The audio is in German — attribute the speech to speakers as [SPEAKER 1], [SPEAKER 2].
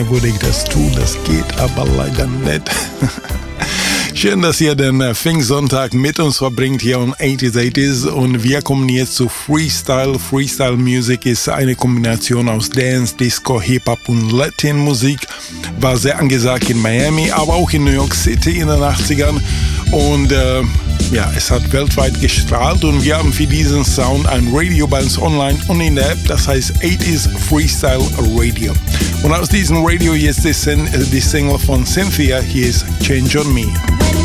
[SPEAKER 1] Würde ich das tun, das geht aber leider nicht. Schön, dass ihr den Pfingstsonntag mit uns verbringt hier on 80s und wir kommen jetzt zu Freestyle. Freestyle Music ist eine Kombination aus Dance, Disco, Hip-Hop und Latin-Musik. War sehr angesagt in Miami, aber auch in New York City in den 80ern und es hat weltweit gestrahlt und wir haben für diesen Sound ein Radio bei uns online und in der App, das heißt 80s Freestyle Radio. Und aus diesem Radio jetzt die Single von Cynthia, hier ist Change on Me.